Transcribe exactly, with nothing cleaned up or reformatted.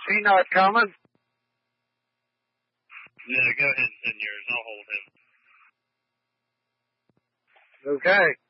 he not coming? Yeah, go ahead and send yours. I'll hold him. Okay.